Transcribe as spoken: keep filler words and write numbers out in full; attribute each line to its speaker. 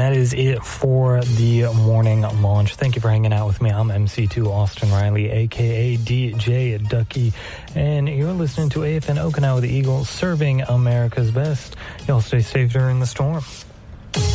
Speaker 1: that is it for the morning launch. Thank you for hanging out with me. I'm M C two Austin Riley, a k a. D J Ducky, and you're listening to A F N Okinawa, the Eagle, serving America's best. Y'all stay safe during the storm.